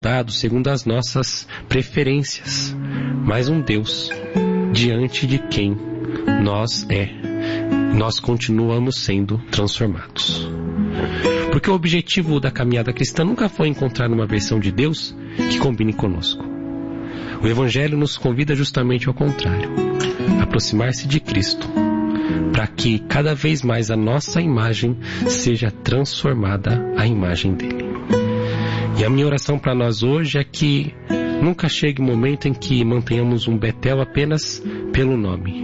dado segundo as nossas preferências, mas um Deus diante de quem nós continuamos sendo transformados. Porque o objetivo da caminhada cristã nunca foi encontrar uma versão de Deus que combine conosco. O Evangelho nos convida justamente ao contrário, a aproximar-se de Cristo, para que cada vez mais a nossa imagem seja transformada à imagem dele. E a minha oração para nós hoje é que nunca chegue o momento em que mantenhamos um Betel apenas pelo nome.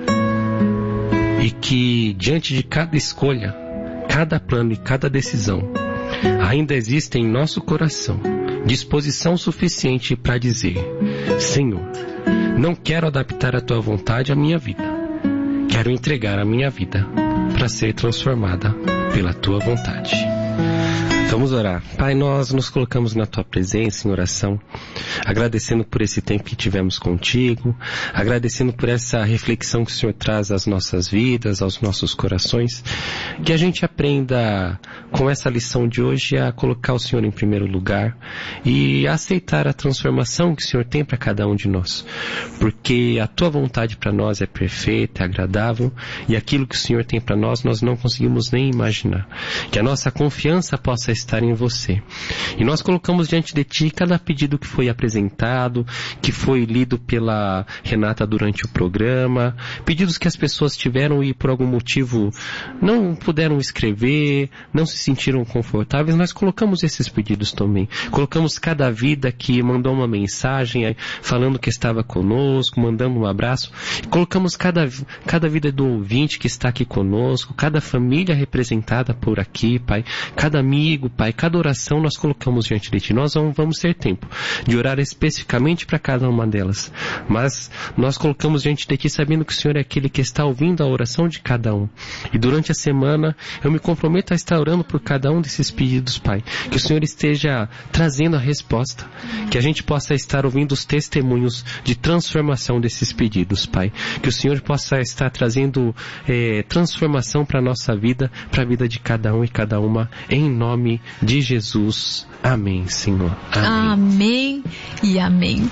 E que diante de cada escolha, cada plano e cada decisão, ainda existe em nosso coração disposição suficiente para dizer: Senhor, não quero adaptar a Tua vontade à minha vida. Quero entregar a minha vida para ser transformada pela Tua vontade. Vamos orar. Pai, nós nos colocamos na Tua presença em oração, agradecendo por esse tempo que tivemos contigo, agradecendo por essa reflexão que o Senhor traz às nossas vidas, aos nossos corações, que a gente aprenda com essa lição de hoje a colocar o Senhor em primeiro lugar e a aceitar a transformação que o Senhor tem para cada um de nós, porque a Tua vontade para nós é perfeita, é agradável, e aquilo que o Senhor tem para nós não conseguimos nem imaginar. Que a nossa confiança possa estar em Você. E nós colocamos diante de Ti cada pedido que foi apresentado, que foi lido pela Renata durante o programa, pedidos que as pessoas tiveram e por algum motivo não puderam escrever, não se sentiram confortáveis. Nós colocamos esses pedidos também. Colocamos cada vida que mandou uma mensagem falando que estava conosco, mandando um abraço. Colocamos cada vida do ouvinte que está aqui conosco, cada família representada por aqui, Pai, cada amigo, Pai, cada oração nós colocamos diante de Ti. Nós não vamos ter tempo de orar especificamente para cada uma delas, mas nós colocamos diante de Ti sabendo que o Senhor é aquele que está ouvindo a oração de cada um. E durante a semana eu me comprometo a estar orando por cada um desses pedidos, Pai. Que o Senhor esteja trazendo a resposta, que a gente possa estar ouvindo os testemunhos de transformação desses pedidos, Pai. Que o Senhor possa estar trazendo transformação para a nossa vida, para a vida de cada um e cada uma, em nome de Jesus. Amém, Senhor. Amém. Amém e amém.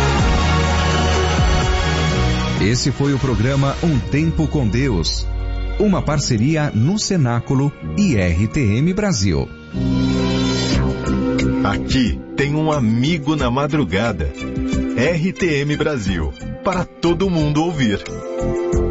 Esse foi o programa Um Tempo com Deus, uma parceria no Cenáculo e RTM Brasil. Aqui tem um amigo na madrugada. RTM Brasil, para todo mundo ouvir.